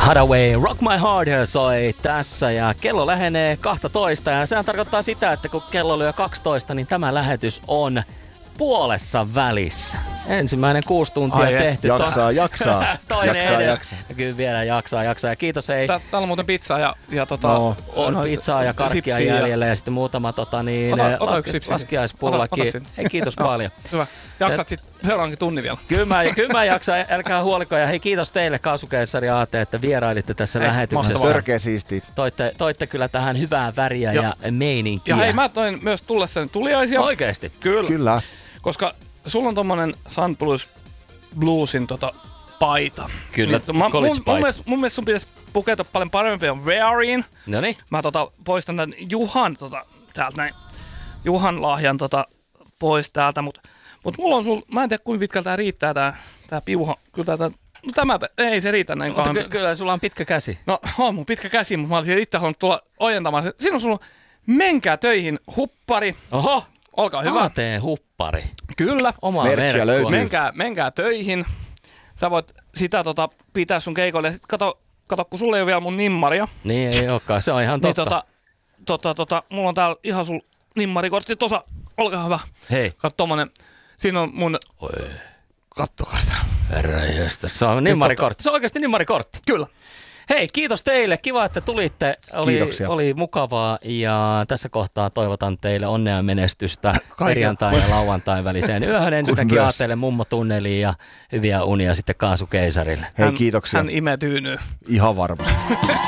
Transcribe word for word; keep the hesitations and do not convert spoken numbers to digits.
Hathaway, Rock My Heart soi tässä ja kello lähenee kaksitoista ja sehän tarkoittaa sitä, että kun kello lyö kaksitoista, niin tämä lähetys on puolessa välissä. Ensimmäinen kuusi tuntia Ai tehty. Jaksaa, jaksaa. Toinen jaksaa, edes. jaksaa. Kyllä vielä jaksaa, jaksaa. Ja kiitos hei. Tää, täällä on muuten pizzaa ja, ja tota... No, on noit, pizzaa ja karkkia jäljellä ja... ja sitten muutama tota niin... Ota, ota laske, laskiaispullakin. Hei, kiitos no, paljon. Hyvä. Jaksat sit seuraankin tunnin vielä. Kyllä mä, kyllä mä jaksaa, älkää huoliko. Ja hei, kiitos teille Kaasukeissari Aate, että vierailitte tässä hei, lähetyksessä. Törkeä siistiä. Toitte, toitte kyllä tähän hyvää väriä ja, ja meininkiä. Ja hei, mä toin myös tullessani tuliaisia. Oikeesti? Kyllä. Kyllä. Koska sulla on tommonen Sun Blues Bluesin tota paita. Kyllä, niin, mä, college mun, mun, mielestä, mun mielestä sun pitäisi pukeutua paljon paremmin Weariin. Noniin. Mä tota, poistan tän Juhan tota, täältä näin. Juhan lahjan tota, pois täältä, mut, mut mulla on sul, mä en tiedä kuinka pitkältä tää riittää tää, tää piuha. Kyllä tää, no tämä, ei se riitä näin kauan. Ky- kyllä sulla on pitkä käsi. No on mun pitkä käsi, mutta mä olisin itse halunnut tulla ojentamaan sen. Siinä on sulla menkää töihin huppari. Oho. Olkaa hyvä. A T-huppari. Kyllä. Omaa merkkiä löytyy. Menkää, menkää töihin. Sä voit sitä tota, pitää sun keikoille. Ja sit kato, kato, kun sulla ei ole vielä mun nimmaria. Niin ei olekaan, se on ihan totta. Niin tota, tota, tota, mulla on täällä ihan sul nimmarikortti. Tossa, olkaa hyvä. Hei. Katso tommonen. Siinä on mun... Oi. Kattokaa sitä. Herra jästä, se on nimmarikortti. Se on oikeasti nimmarikortti. Kyllä. Hei, kiitos teille. Kiva, että tulitte. Oli, oli mukavaa ja tässä kohtaa toivotan teille onnea ja menestystä perjantain ja lauantain väliseen yöhön. Ensinnäkin Aateelle mummotunneliin ja hyviä unia sitten Kaasukeisarille. Hei, kiitoksia. Hän, hän imetyynyy. Ihan varmasti.